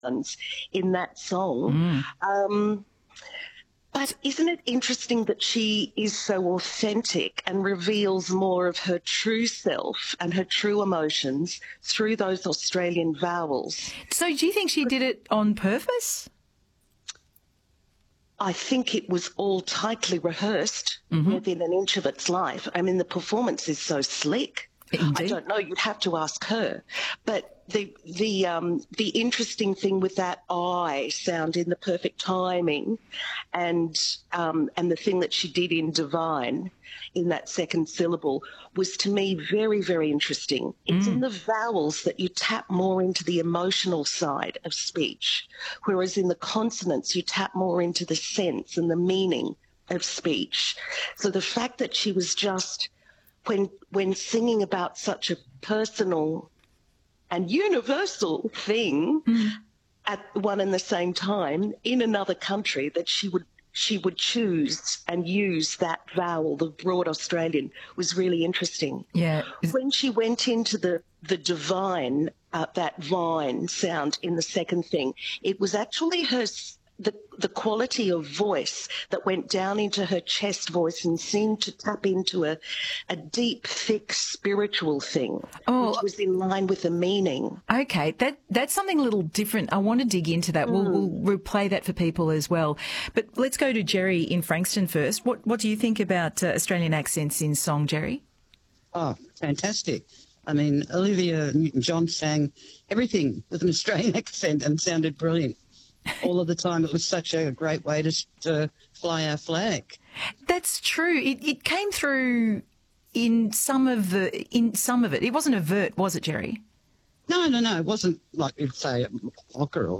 in that song. But isn't it interesting that she is so authentic and reveals more of her true self and her true emotions through those Australian vowels? So do you think she did it on purpose? I think it was all tightly rehearsed within an inch of its life. I mean, the performance is so slick. Indeed. I don't know. You'd have to ask her. But the interesting thing with that I sound in the perfect timing, and the thing that she did in Divine, in that second syllable, was to me very, very interesting. It's in the vowels that you tap more into the emotional side of speech, whereas in the consonants you tap more into the sense and the meaning of speech. So the fact that she was just, when singing about such a personal and universal thing at one and the same time in another country, that she would choose and use that vowel, the broad Australian, was really interesting. Yeah. When she went into the divine, that vine sound in the second thing, it was actually the quality of voice that went down into her chest voice and seemed to tap into a deep, thick spiritual thing, which was in line with the meaning. Okay, that's something a little different. I want to dig into that. We'll replay that for people as well. But let's go to Jerry in Frankston first. What do you think about Australian accents in song, Jerry? Oh, fantastic. I mean, Olivia Newton-John sang everything with an Australian accent and sounded brilliant. All of the time. It was such a great way to fly our flag. That's true. It came through in some of it. It wasn't overt, was it, Jerry? No. It wasn't like you'd say Walker or